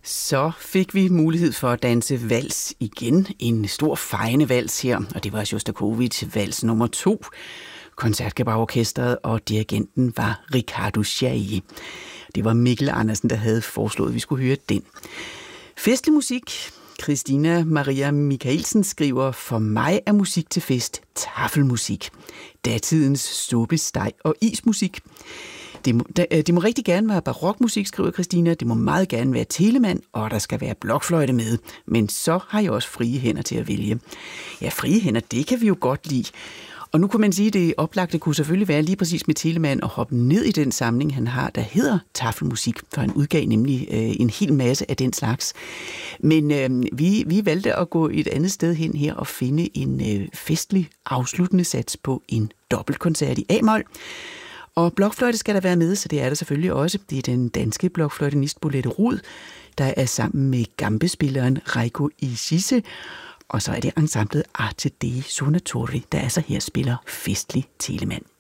Så fik vi mulighed for at danse vals igen. En stor fejende vals her, og det var Sjostakovitj vals nummer 2. Koncertkabaretorkestret og dirigenten var Ricardo Chailly. Det var Mikkel Andersen, der havde foreslået, at vi skulle høre den. Festlig musik. Christina Maria Michaelsen skriver, for mig er musik til fest taffelmusik. Datidens suppe, steg og ismusik. Det må rigtig gerne være barokmusik, skriver Christina. Det må meget gerne være Telemann, og der skal være blokfløjte med. Men så har jeg også frie hænder til at vælge. Ja, frie hænder, det kan vi jo godt lide. Og nu kunne man sige, at det oplagte kunne selvfølgelig være lige præcis med Telemann og hoppe ned i den samling, han har, der hedder Taffelmusik, for han udgav nemlig en hel masse af den slags. Men vi valgte at gå et andet sted hen her og finde en festlig afsluttende sats på en dobbeltkoncert i A-mol. Og blokfløjte skal der være med, så det er der selvfølgelig også. Det er den danske blokfløjtenist Bolette Rud, der er sammen med gambespilleren Reiko Ishise. Og så er det ensemblet Arte dei Suonatori, der altså her spiller festlig Telemann.